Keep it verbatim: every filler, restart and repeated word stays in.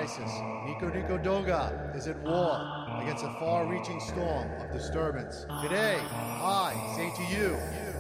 crisis. Nico Nico Doga is at war against a far-reaching storm of disturbance. Today, I say to you,